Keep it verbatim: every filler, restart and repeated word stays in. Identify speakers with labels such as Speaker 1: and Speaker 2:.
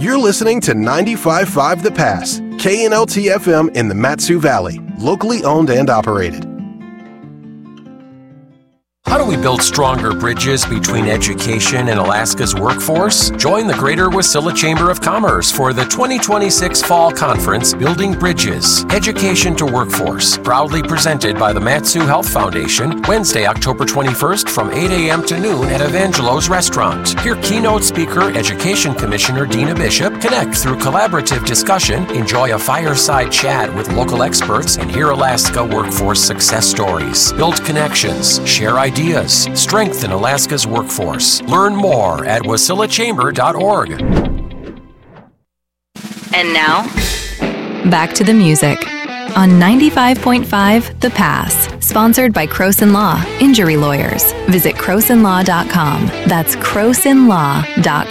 Speaker 1: You're listening to ninety-five point five The Pass, K N L T F M in the Mat-Su Valley, locally owned and operated.
Speaker 2: How do we build stronger bridges between education and Alaska's workforce? Join the Greater Wasilla Chamber of Commerce for the twenty twenty-six Fall Conference, Building Bridges, Education to Workforce, proudly presented by the Mat-Su Health Foundation, Wednesday, October twenty-first from eight a.m. to noon at Evangelo's Restaurant. Hear keynote speaker, Education Commissioner Dina Bishop, connect through collaborative discussion, enjoy a fireside chat with local experts, and hear Alaska workforce success stories. Build connections, share ideas, strengthen Alaska's workforce. Learn more at wasilla chamber dot org.
Speaker 3: And now,
Speaker 4: back to the music on ninety-five point five The Pass, sponsored by Croson Law, Injury Lawyers. Visit croson law dot com. That's croson law dot